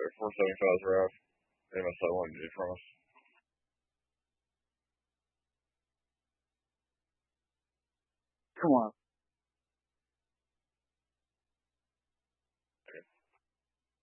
475 is rough. MSI wanted to do from us. Come on.